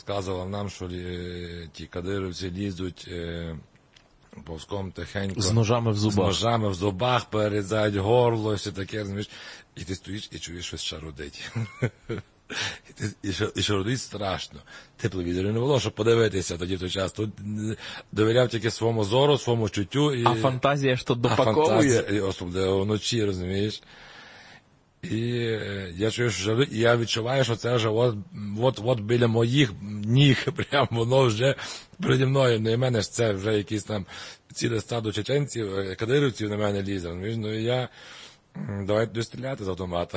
Сказував нам, що ті кадирівці лізуть повзком тихенько. З ножами в зубах. З ножами в зубах, перерізають горло, все таке, розумієш. І ти стоїш і чуєш, щось шарудить. І шарудить страшно. Тепловізорів не було, щоб подивитися тоді в той час. Тут довіряв тільки своєму зору, своєму чуттю. А фантазія ж то допаковує. І особливо вночі, розумієш. І я чую, що жарить, і я відчуваю, що це вже от біля моїх ніг, прямо воно вже переді мною. Не в мене ж це вже якісь там ціле стадо чеченців, кадирівців на мене лізе. Ну і я, давайте стріляти з автомата.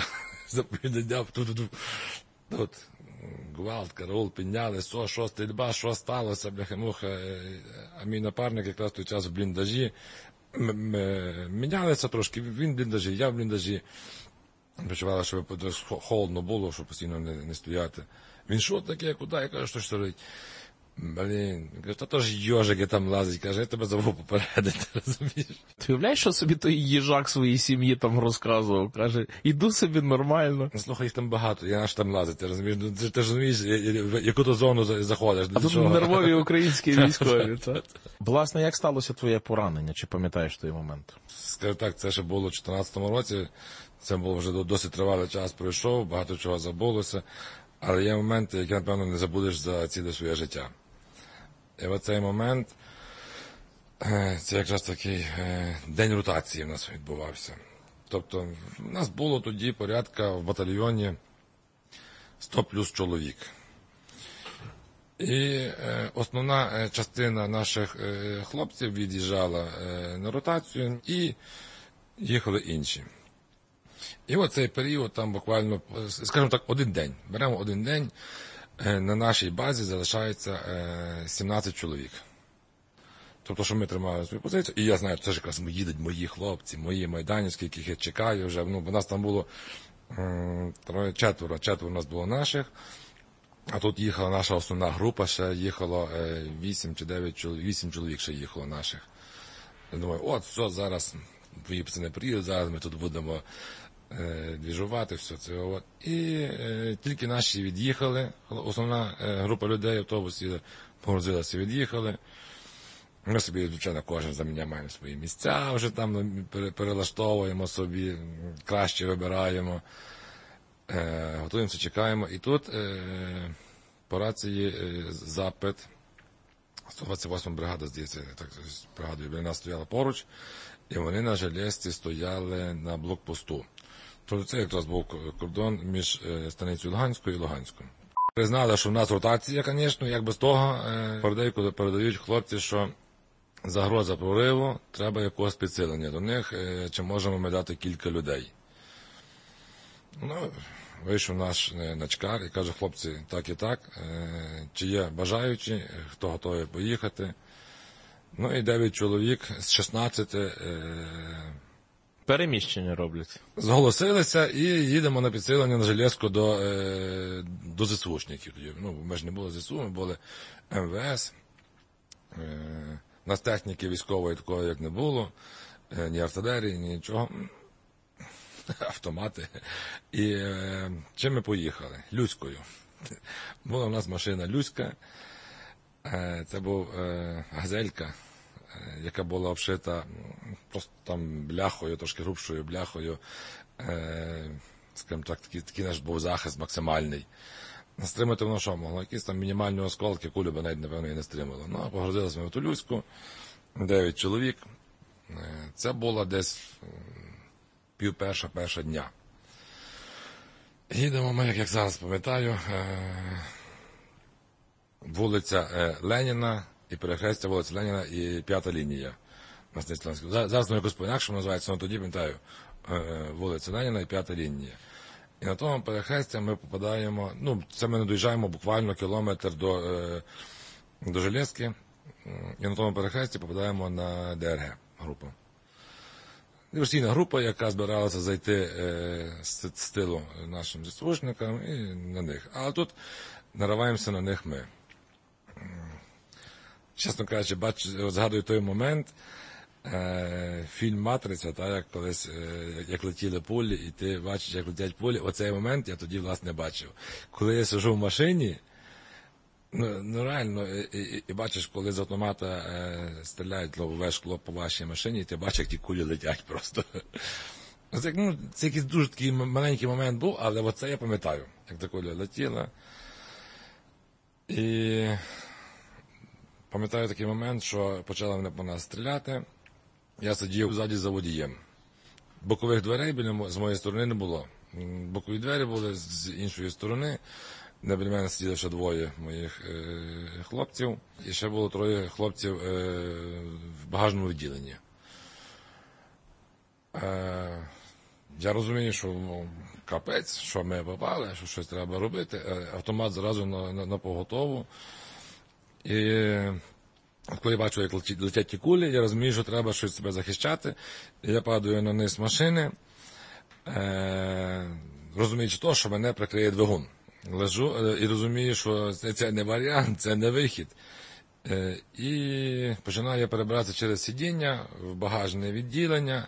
Тут гвалт, караул, підняли, що стрільба, що сталося, бляха-муха. А мій напарник якраз той час в бліндажі. Мінялися трошки, він в бліндажі, я в бліндажі. Почувала, що холодно було, щоб постійно не стояти. Він, що таке, куди? Я кажу, що шарить. Блін, каже, та то ж йожики там лазить, каже, я тебе забув попередити, розумієш? Ти уявляєш, що собі той їжак своїй сім'ї там розказував? Каже, іду собі нормально. Слухай, їх там багато, я аж там лазить, ти розумієш? Ти ж розумієш, в яку то зону заходиш. А тут нервові українські військові, так? Власне, як сталося твоє поранення? Чи пам'ятаєш той момент? Скажу так, це ще було в 2014 році. Це був вже досить тривалий час пройшов, багато чого забулося. Але є моменти, які, напевно, не забудеш за ціле своє життя. І в цей момент, це якраз такий день ротації в нас відбувався. Тобто, в нас було тоді порядка в батальйоні 100 плюс чоловік. І основна частина наших хлопців від'їжджала на ротацію і їхали інші. І в цей період, там буквально, скажімо так, один день. Беремо один день, на нашій базі залишається 17 чоловік. Тобто, що ми тримали свою позицію, і я знаю, це ж якраз їдуть мої хлопці, мої майданівські, яких я чекаю вже. Бо нас там було четверо нас було наших, а тут їхала наша основна група, ще їхало 8 чи 9 чоловік, 8 чоловік ще їхало наших. Я думаю, от, все, зараз твої пацани приїдуть, зараз ми тут будемо двіжувати, все це. От. І тільки наші від'їхали, основна група людей в автобусі погрузилася, від'їхали. Ми собі, звичайно, кожен заміняємо свої місця, вже там перелаштовуємо собі, краще вибираємо, готуємося, чекаємо. І тут по рації запит, 128 бригада, здається, так, з бригадою біля нас стояла поруч, і вони на железці стояли на блокпосту. Тобто це якраз був кордон між станицею Луганською і Луганською. Признали, що в нас ротація, звісно, як без того, передають хлопці, що загроза прориву, треба якогось підсилення до них, чи можемо ми дати кілька людей. Ну, вийшов наш начкар і каже, хлопці, так і так, чи є бажаючі, хто готовий поїхати. Ну і 9 чоловік з 16 переміщення роблять. Зголосилися і їдемо на підсилення на железку до ЗСУшників. Ну, ми ж не були ЗСУ, ми були МВС. У нас техніки військової такої, як не було, ні артилерії, ні нічого. Автомати. І чим ми поїхали? Люською. Була у нас машина Люська. Це був газелька, яка була обшита просто там бляхою, трошки грубшою бляхою. Скажімо так, такий наш був захист максимальний. Стримати воно що могло? Якісь там мінімальні осколки, кулю би навіть, напевно, і не стримало. Ну, погрузилися ми в ту Люську, 9 чоловік. Це було десь перша дня. Їдемо ми, як зараз пам'ятаю, вулиця Леніна і перехрестя вулиця Леніна і 5-та лінія. Зараз воно якось по-інакшому називається, але тоді, пам'ятаю, вулиця Леніна і 5-та лінія. І на тому перехресті ми попадаємо, ну, це ми не доїжджаємо буквально кілометр до Железки, і на тому перехресті попадаємо на ДРГ групу. Диверсійна група, яка збиралася зайти з тилу нашим ЗСУшникам і на них. А тут нариваємося на них ми. Чесно кажучи, згадую той момент, фільм «Матриця», як колись, як летіли пулі, і ти бачиш, як летять пулі. Оцей момент я тоді, власне, бачив. Коли я сиджу в машині, Ну реально, і бачиш, коли з автомата стріляють лобове шкло по вашій машині, і ти бачиш, як ті кулі летять просто. Це якийсь дуже такий маленький момент був, але оце я пам'ятаю, як та куля летіла. І пам'ятаю такий момент, що почали мене по нас стріляти. Я сидів ззаді за водієм. Бокових дверей з моєї сторони не було. Бокові двері були з іншої сторони. Де біля мене сиділи ще двоє моїх хлопців. І ще було троє хлопців в багажному відділенні. Я розумію, що капець, що ми попали, що щось треба робити. Автомат зразу на поготову. І коли я бачу, як летять ті кулі, я розумію, що треба щось себе захищати. І я падаю на низ машини, розуміючи то, що мене прикриє двигун. Лежу і розумію, що це не варіант, це не вихід. І починаю перебиратися через сидіння в багажне відділення.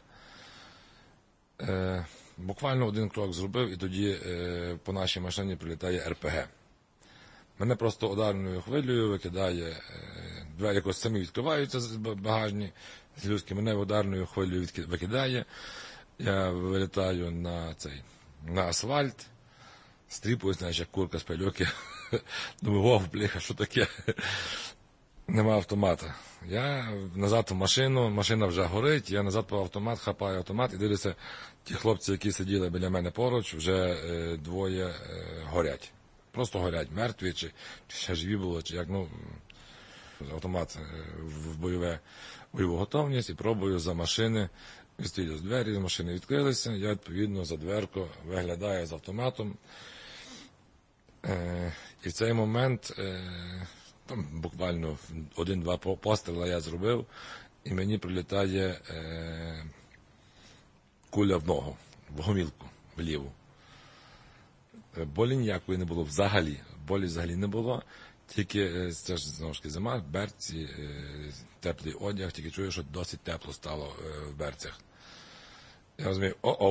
Буквально один крок зробив, і тоді по нашій машині прилітає РПГ. Мене просто ударною хвилею викидає, двері якось самі відкриваються багажні, з людські, мене ударною хвилею викидає. Я вилітаю на асфальт, стріпуюсь, знаєш, як курка з пильоки. Думаю, вов, бляха, що таке? Нема автомата. Я назад в машину, машина вже горить, я назад по автомат, хапаю автомат і дивлюся, ті хлопці, які сиділи біля мене поруч, вже двоє горять. Просто горять, мертві, чи ще живі було, чи як, автомат в бойову готовність і пробую за машини, відстрілюю з двері, машини відкрилися, я, відповідно, за дверку виглядаю з автоматом. І в цей момент, буквально один-два постріли я зробив, і мені прилітає куля в ногу, в гомілку, в ліву. Болі ніякої не було взагалі. Болі взагалі не було. Тільки, це ж, знову ж таки, зима, берці, теплий одяг, тільки чую, що досить тепло стало в берцях. Я розумію,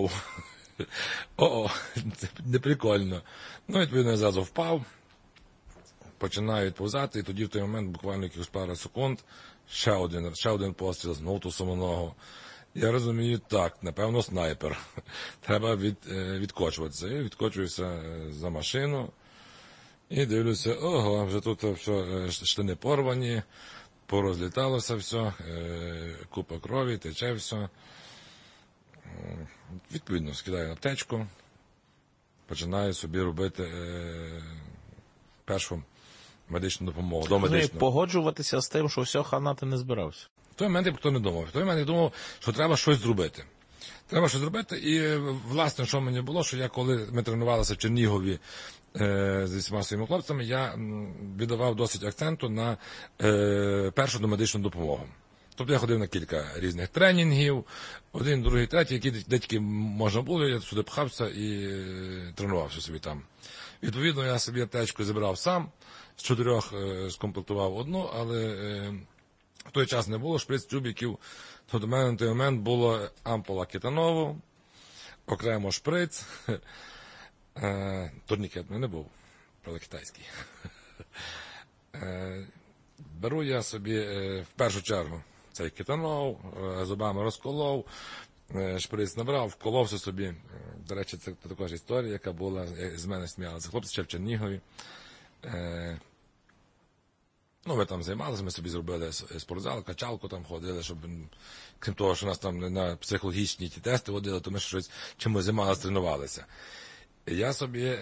це не прикольно. Відповідно, я зразу впав, починаю відповзати, і тоді в той момент, буквально якихось пару секунд, ще один постріл, знову ту саму ногу. Я розумію, так, напевно, снайпер. Треба відкочуватися. І відкочуюся за машину. І дивлюся, вже тут все, штани порвані, порозліталося все, купа крові, тече все. Відповідно, скидаю аптечку, починаю собі робити першу медичну допомогу, домедичну. Погоджуватися з тим, що все, хана ти не збирався. В той момент ніхто не думав. В той момент я думав, що треба щось зробити. Треба щось зробити, і, власне, що мені було, що коли ми тренувалися в Чернігові зі всіма своїми хлопцями, я віддавав досить акценту на першу домедичну допомогу. Тобто я ходив на кілька різних тренінгів, один, другий, третій, які де тільки можна було, я сюди пхався і тренувався собі там. Відповідно, я собі аптечку зібрав сам, з 4 скомплектував одну, але в той час не було шприц-тюбіків, то до мене на той момент було ампула кетанову, окремо шприц, турнікет в мене був, правда, китайський. Беру я собі в першу чергу цей кетанол, зубами розколов, шприц набрав, вколовся собі. До речі, це також історія, яка була, з мене сміялися. Хлопці ще в Чернігові. Ми там займалися, ми собі зробили спортзал, качалку там ходили, щоб, крім того, що нас там на психологічні ті тести водили, то ми щось чимось займалися, тренувалися. Я собі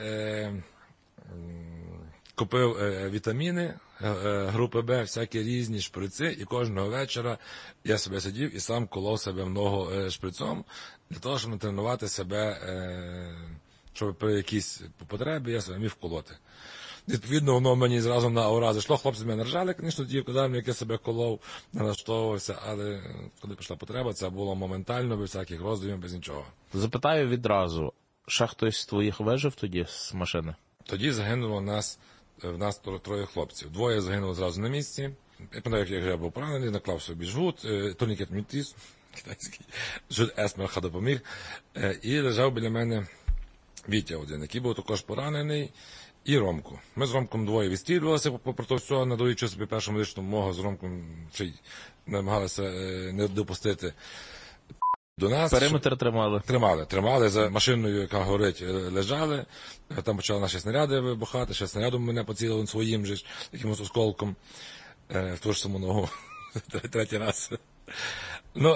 купив вітаміни групи Б, всякі різні шприци, і кожного вечора я себе сидів і сам колов себе в ногу шприцом, для того, щоб натренувати себе, щоб при якійсь потребі я себе міг колоти. Відповідно, воно мені зразу на ура зайшло. Хлопці мене ржали, звісно, ті казали, як я себе колов, налаштовувався, але коли пішла потреба, це було моментально, без всяких роздумів, без нічого. Запитаю відразу, ще хтось з твоїх вижив тоді з машини? Тоді загинуло в нас 3 хлопців. 2 загинули зразу на місці. Я пам'ятаю, як я був поранений, наклав собі жгут, турнікет Мітіс, китайський, жгут Есмерха допоміг, і лежав біля мене Вітя один, який був також поранений. і Ромку. Ми з Ромком двоє відстрілювалися попри то все, надаючи собі першому медичному мого з Ромком ще й намагалися не допустити до нас. Периметр тримали. Тримали за машиною, яка горить, лежали. Там почали наші снаряди вибухати, ще снарядом мене поцілили своїм же якимось осколком в ту ж саму ногу. Третій раз. Ну,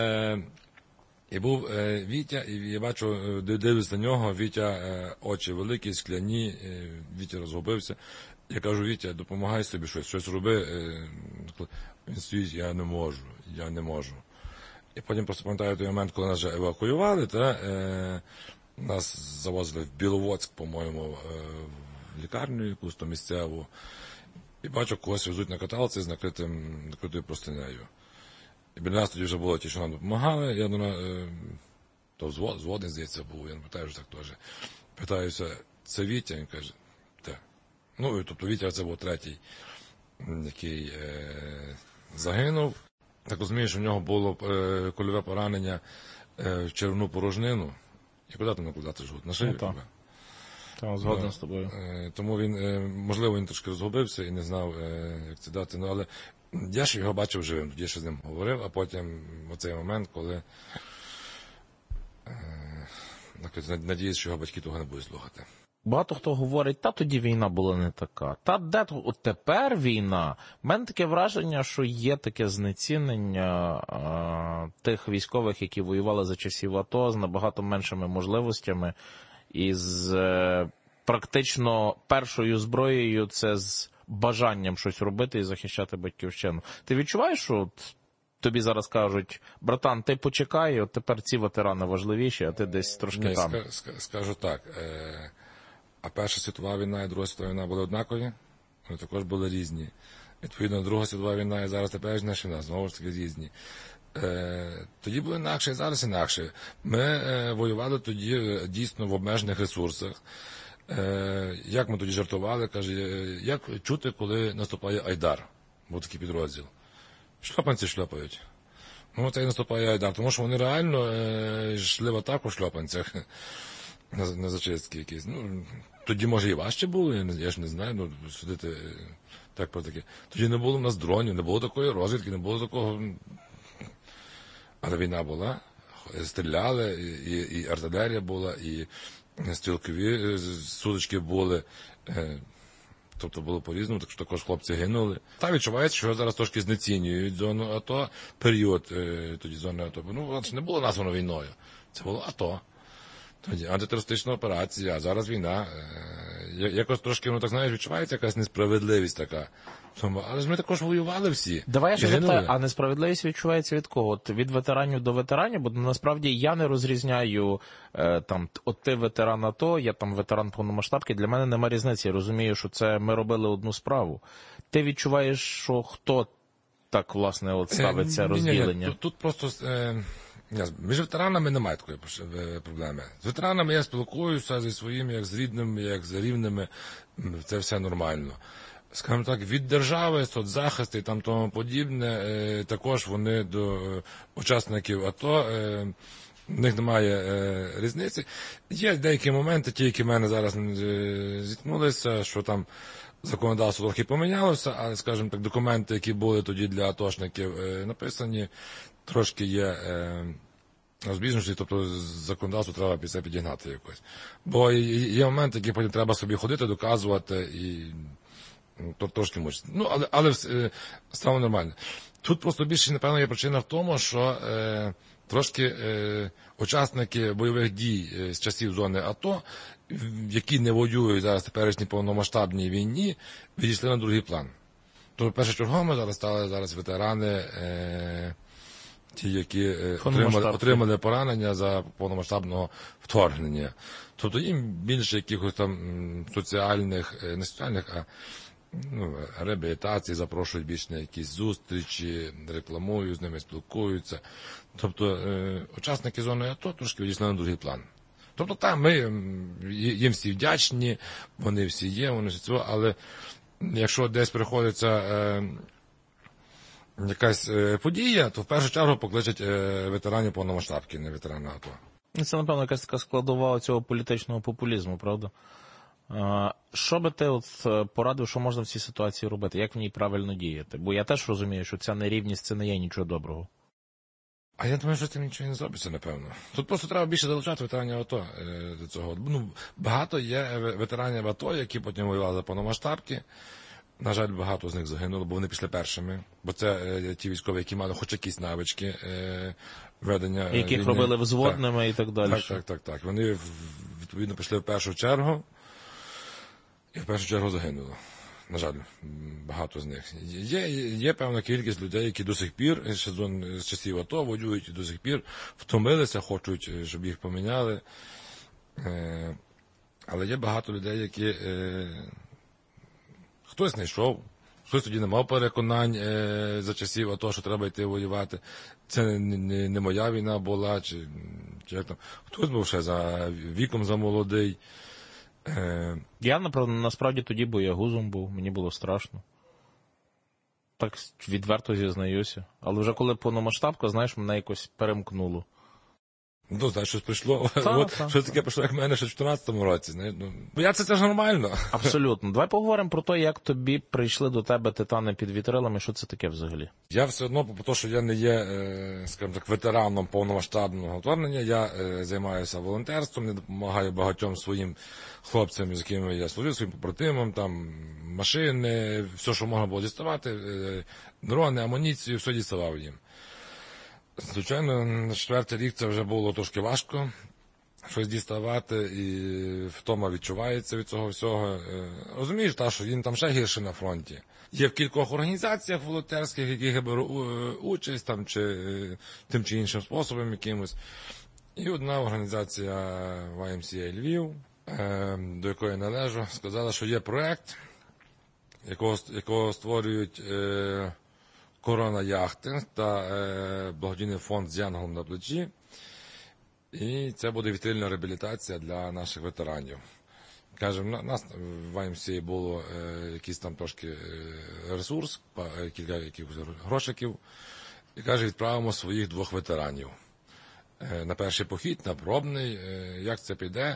і був Вітя, і я бачу, дивлюсь на нього, Вітя, очі великі, скляні, Вітя розгубився. Я кажу, Вітя, допомагай собі щось роби. Він стоїть, я не можу. І потім просто пам'ятаю той момент, коли нас вже евакуювали, нас завозили в Біловодськ, по-моєму, в лікарню якусь то місцеву. І бачу, когось везуть на каталці з накритою простинею. І біля нас тоді вже було ті, що нам допомагали. Я думаю, то взводний, здається, був, я не пам'ятаю, що так теж. Питаюся, це Вітя? Він каже, так. Ну, тобто Вітя це був третій, який загинув. Так розумію, що в нього було кульове поранення в черевну порожнину. І куди там накладати жгут? На шию? Так, згоден з тобою. Тому він, можливо, він трошки розгубився і не знав, як це дати. Ну, але я ж його бачив живим, тоді ще з ним говорив, а потім оцей момент, коли надіюсь, що його батьки того не будуть слухати. Багато хто говорить, та тоді війна була не така. Та де от тепер війна? У мене таке враження, що є таке знецінення тих військових, які воювали за часів АТО з набагато меншими можливостями і з практично першою зброєю, це з бажанням щось робити і захищати батьківщину. Ти відчуваєш, що от тобі зараз кажуть, братан, ти почекай, от тепер ці ветерани важливіші, а ти десь трошки там? Скажу так. А Перша світова війна і Друга світова війна були однакові, вони також були різні. Відповідно, Друга світова війна і зараз теперішня війна, знову ж таки, різні. Тоді було інакше, і зараз інакше. Ми воювали тоді дійсно в обмежених ресурсах. Як ми тоді жартували, каже, як чути, коли наступає Айдар, був такий підрозділ. Шльопанці шльопають. Ну, це і наступає Айдар, тому що вони реально йшли в атаку в шльопанцях. На зачистки якісь. Ну, тоді, може, і важче було, я ж не знаю, ну, судити так про таке. Тоді не було в нас дронів, не було такої розвідки, не було такого. Але війна була, стріляли, і артилерія була, і стрілкові сутички були. Тобто було по-різному, так що також хлопці гинули. Та відчувається, що зараз трошки знецінюють зону АТО, період тоді зони АТО. Ну, це не було названо війною, це було АТО. Тоді антитерористична операція, а зараз війна. Якось трошки, ну так знаєш, відчувається якась несправедливість така. Але ж ми також воювали всі. Давай я ще запитаю, а несправедливість відчувається від кого? От від ветеранів до ветеранів? Бо насправді я не розрізняю, там, от ти ветеран АТО, я там ветеран повномасштабки, для мене нема різниці. Я розумію, що це ми робили одну справу. Ти відчуваєш, що хто так, власне, от ставить це розділення? Тут просто... Між ветеранами немає такої проблеми. З ветеранами я спілкуюся зі своїми, як з рідними, як з рівними, це все нормально. Скажімо так, від держави, соцзахисту і там тому подібне, також вони до учасників АТО, в них немає різниці. Є деякі моменти, ті, які в мене зараз зіткнулися, що там законодавство трохи помінялося, але, скажімо так, документи, які були тоді для атошників написані, трошки є розбіжності, тобто законодавство треба під це підігнати якось. Бо є моменти, які потім треба собі ходити, доказувати, і трошки мучиться. Ну, але стало нормально. Тут просто більше, напевно, є причина в тому, що трошки учасники бойових дій з часів зони АТО, які не воюють зараз в теперішній повномасштабній війні, відійшли на другий план. Тобто першочергово зараз стали ветерани, ті, які отримали поранення за повномасштабного вторгнення. Тобто їм більше якихось там соціальних, не соціальних, а реабілітації, запрошують більше на якісь зустрічі, рекламують, з ними спілкуються. Тобто учасники зони АТО трошки відійшли на другий план. Тобто там ми їм всі вдячні, вони всі є, вони всі цього, але якщо десь приходиться якась подія, то в першу чергу покличуть ветеранів повномасштабки, не ветерани АТО. Це, напевно, якась така складова цього політичного популізму, правда? Що би ти порадив, що можна в цій ситуації робити? Як в ній правильно діяти? Бо я теж розумію, що ця нерівність – це не є нічого доброго. А я думаю, що з цим нічого не зробиться, напевно. Тут просто треба більше долучати ветеранів АТО до цього. Багато є ветеранів АТО, які потім воювали за повномасштабки. На жаль, багато з них загинуло, бо вони пішли першими. Бо це ті військові, які мали хоч якісь навички ведення яких війни. Робили взводними і так далі. Так. Вони, відповідно, пішли в першу чергу. І в першу чергу загинуло. На жаль, багато з них. Є певна кількість людей, які до сих пір, з часів АТО, воюють і до сих пір втомилися, хочуть, щоб їх поміняли. Але є багато людей, які хтось не йшов, хтось тоді не мав переконань за часів АТО, що треба йти воювати. Це не моя війна була, чи як там. Хтось був ще за віком замолодий. Я, насправді, тоді боягузом був, мені було страшно. Так відверто зізнаюся. Але вже коли повномасштабка, знаєш, мене якось перемкнуло. Ну, знаєш, щось прийшло. Щось таке прийшло, як в мене ще в 14-му році. Бояться, це ж нормально. Абсолютно. Давай поговоримо про те, як тобі прийшли до тебе титани під вітрилами, що це таке взагалі? Я все одно, тому що я не є, скажімо так, ветераном повномасштабного вторгнення, я займаюся волонтерством, я допомагаю багатьом своїм хлопцям, з якими я служив, своїм побратимам, там, машини, все, що можна було діставати, дрони, амуніцію, все діставав їм. Звичайно, на 4-й рік це вже було трошки важко щось діставати, і втома відчувається від цього всього. Розумієш, що їм там ще гірше на фронті. Є в кількох організаціях волонтерських, яких я беру участь, там, чи тим чи іншим способом якимось. І одна організація YMCA Львів, до якої я належу, сказала, що є проект, якого створюють корона-яхтинг та благодійний фонд з янголом на плечі. І це буде вітрильна реабілітація для наших ветеранів. Кажемо, у нас в YMCA було якийсь там трошки ресурс, кілька якихось грошиків. І каже, відправимо своїх 2 ветеранів. На перший похід, на пробний, як це піде.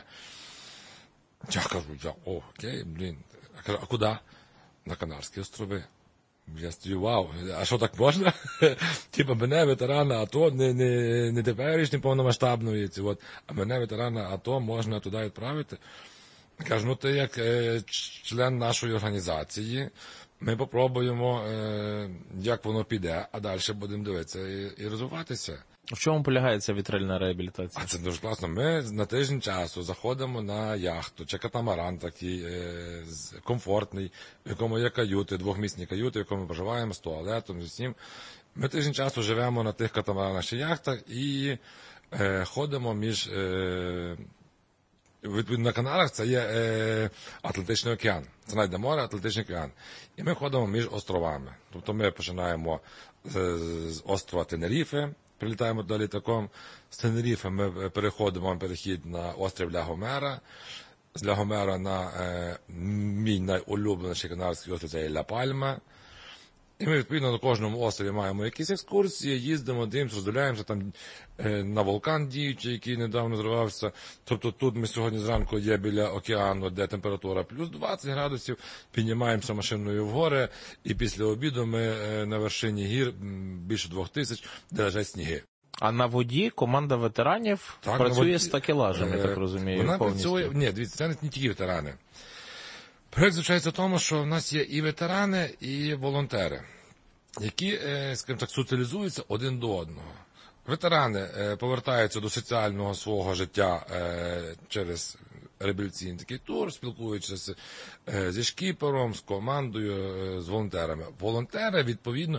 Я кажу, окей, Я кажу, а куди? На Канарські острови. Я стою, вау, а що так можна? Типа мене ветерана АТО, не теперішній повномасштабної, а мене ветерана АТО можна туди відправити. Кажу, ти як член нашої організації, ми попробуємо, як воно піде, а далі будемо дивитися і розвиватися. В чому полягає ця вітрильна реабілітація? А це дуже класно. Ми на тиждень часу заходимо на яхту, чи катамаран такий комфортний, в якому є каюти, 2-місні каюти, в якому ми проживаємо з туалетом, з усім. Ми тиждень часу живемо на тих катамаранах чи яхтах і ходимо між... Відповідно, на Канарах це є Атлантичний океан. Це навіть не море, Атлантичний океан. І ми ходимо між островами. Тобто ми починаємо з острова Тенеріфе, прилітаємо до літаком. З Тенеріфе ми переходимо перехід на острів Ля-Гомера. З Ля-Гомера на мій найулюбленіший канарський острів, це є Ля-Пальма. І ми, відповідно, на кожному острові маємо якісь екскурсії, їздимо, дивимося, роздивляємося, там на вулкан діючий, який недавно зривався. Тобто тут ми сьогодні зранку є біля океану, де температура плюс 20 градусів, піднімаємося машиною в гори, і після обіду ми на вершині гір більше 2000, де лежать сніги. А на воді команда ветеранів працює з такелажем, я так розумію, вона повністю? Працює, ні, дивіться, це не тільки ветерани. Проєкт звучається в тому, що в нас є і ветерани, і волонтери, які, скажімо так, соціалізуються один до одного. Ветерани повертаються до соціального свого життя через реабілітаційний такий тур, спілкуючись зі шкіпером, з командою, з волонтерами. Волонтери, відповідно,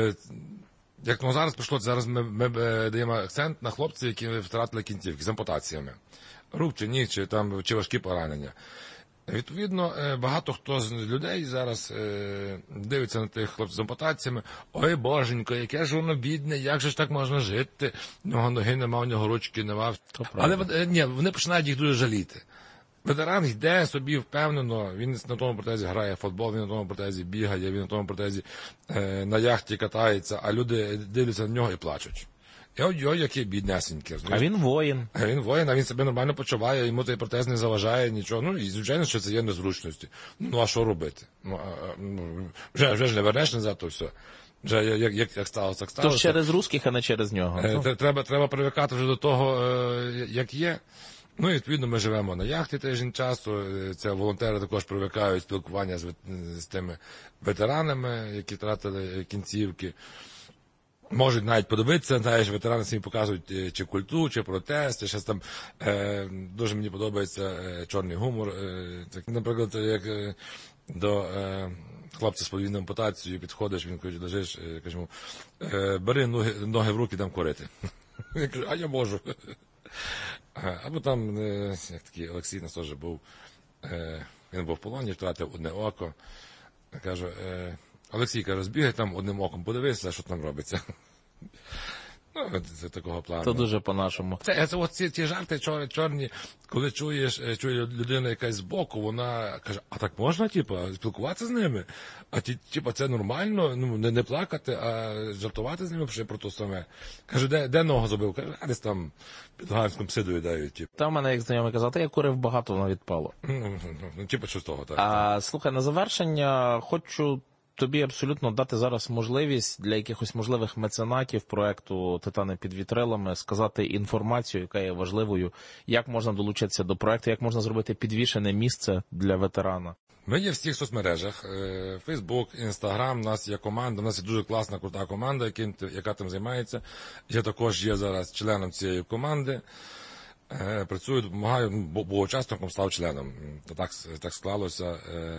як воно зараз пішло, зараз ми даємо акцент на хлопців, які втратили кінцівки з ампутаціями. Рук чи ніг, чи важкі поранення. Відповідно, багато хто з людей зараз дивиться на тих хлопців з ампутаціями. Ой, боженько, яке ж воно бідне, як же ж так можна жити? У нього ноги нема, у нього ручки нема. Але вони починають їх дуже жаліти. Ветеран йде собі впевнено, він на тому протезі грає в футбол, він на тому протезі бігає, він на тому протезі на яхті катається, а люди дивляться на нього і плачуть. І ой-ой, який біднесенький. А він воїн. А він себе нормально почуває, йому той протез не заважає, нічого. Ну, і звичайно, що це є незручності. Ну, а що робити? Вже ж не вернеш назад, то все. Вже як сталося, так сталося. Тож через русських, а не через нього. Треба привикати вже до того, як є. Ну, і, відповідно, ми живемо на яхті тиждень часу. Це волонтери також привикають спілкування з тими ветеранами, які втратили кінцівки. Можуть навіть подивитися, знаєш, ветерани самі показують чи культуру, чи протест, чи щось там. Дуже мені подобається чорний гумор. Наприклад, як до хлопця з подвійною ампутацією підходиш, він каже, лежиш, каже йому, бери ноги в руки, дам курити. Я кажу, а я можу. Або там, як такий Олексій нас теж був, він був в полоні, втратив одне око. Кажу, Олексій, каже, збігай там одним оком, подивися, що там робиться. Ну, це такого плану. Це дуже по-нашому. Це от ці жарти чорні, коли чує людина якась збоку, вона каже, а так можна, спілкуватися з ними? А це нормально, ну, не плакати, а жартувати з ними про те саме. Каже, де ногу забив? Каже, а десь там під Луганськом сидою дають. Там мене, як знайомий казав, я курив багато, воно відпало. Що з того, так. Слухай, на завершення хочу тобі абсолютно дати зараз можливість для якихось можливих меценатів проекту «Титани під вітрилами» сказати інформацію, яка є важливою, як можна долучитися до проекту, як можна зробити підвішене місце для ветерана. Ми є в всіх соцмережах, Фейсбук, Інстаграм, у нас є команда, у нас є дуже класна, крута команда, яка тим займається. Я також є зараз членом цієї команди. Працюю, допомагаю, бо учасником став членом. Так склалося.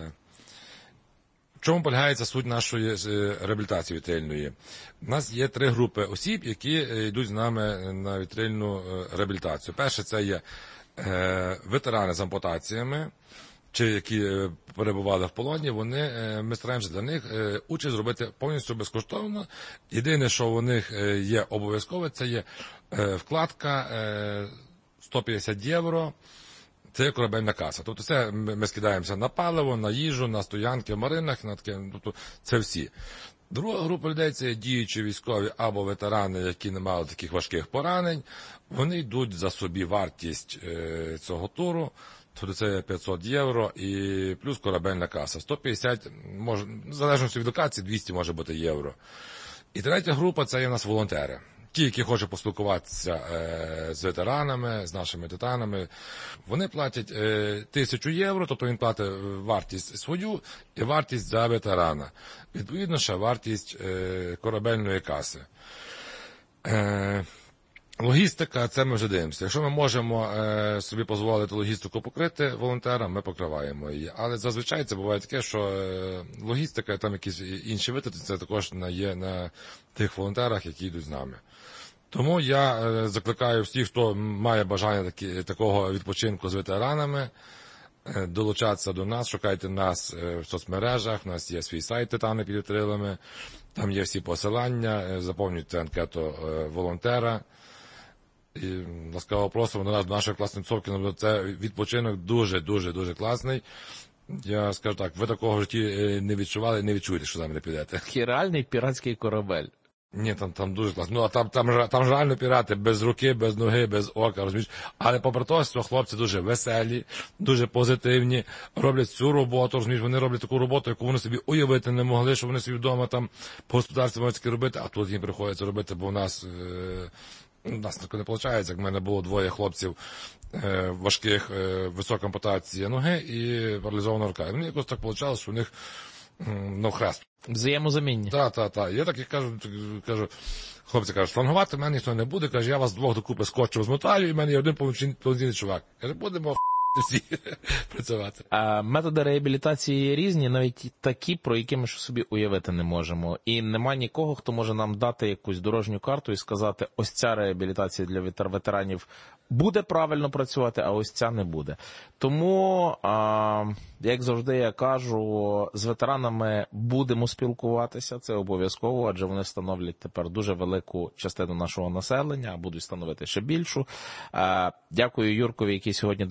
В чому полягається суть нашої реабілітації вітрильної? У нас є 3 групи осіб, які йдуть з нами на вітрильну реабілітацію. Перше, це є ветерани з ампутаціями, чи які перебували в полоні, ми стараємося для них участь зробити повністю безкоштовно. Єдине, що у них є обов'язкове, це є вкладка 150 євро. Це є корабельна каса. Тобто це ми скидаємося на паливо, на їжу, на стоянки в маринах, тобто це всі. Друга група людей – це діючі військові або ветерани, які не мали таких важких поранень. Вони йдуть за собі вартість цього туру, тобто це 500 євро і плюс корабельна каса. 150, може, в залежності від локації, 200 може бути євро. І третя група – це є у нас волонтери. Ті, які хочуть поспілкуватися з ветеранами, з нашими титанами, вони платять 1000 євро, тобто він платить вартість свою і вартість за ветерана. Відповідно, ще вартість корабельної каси. Логістика, це ми вже дивимося. Якщо ми можемо собі дозволити логістику покрити волонтерам, ми покриваємо її. Але зазвичай це буває таке, що логістика і там якісь інші витрати, це також є на тих волонтерах, які йдуть з нами. Тому я закликаю всіх, хто має бажання такого відпочинку з ветеранами, долучатися до нас, шукайте нас в соцмережах, у нас є свій сайт «Титани під вітрилами», там є всі посилання, заповнюйте анкету волонтера. І ласкаво просимо до нашої класної тусовки, це відпочинок дуже класний. Я скажу так, ви такого в житті не відчували, не відчуєте, що там не підете. Такий реальний піратський корабель. Ні, там дуже класно. Ну, а там ж реально пірати, без руки, без ноги, без ока, розумієш. Але попри те, що хлопці дуже веселі, дуже позитивні, роблять цю роботу, розумієш, вони роблять таку роботу, яку вони собі уявити не могли, що вони собі вдома там по господарстві можуть таки робити, а тут їм приходиться робити, бо у нас так не виходить, як в мене було 2 хлопців важких, висока ампутація ноги і паралізована рука. І мені якось так вийшло, що у них хрест. Взаємозамінні. Так. Я так і кажу, хлопці кажуть, шлангувати в мене ніхто не буде, каже, я вас 2 докупи скотчу змотаю, і в мене є один повноцінний чувак. Каже, будемо всі працювати. Методи реабілітації є різні, навіть такі, про які ми собі уявити не можемо. І нема нікого, хто може нам дати якусь дорожню карту і сказати, ось ця реабілітація для ветеранів буде правильно працювати, а ось ця не буде. Тому, як завжди я кажу, з ветеранами будемо спілкуватися, це обов'язково, адже вони становлять тепер дуже велику частину нашого населення, а будуть становити ще більшу. Дякую Юркові, який сьогодні до мене прийшов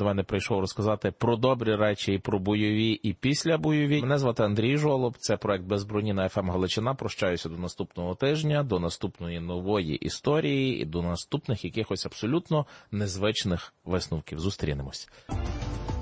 прийшов розказати про добрі речі і про бойові, і післябойові. Мене звати Андрій Жолоб, це проект «Без броні» на FM Галичина. Прощаюся до наступного тижня, до наступної нової історії і до наступних якихось абсолютно незвичних висновків. Зустрінемось.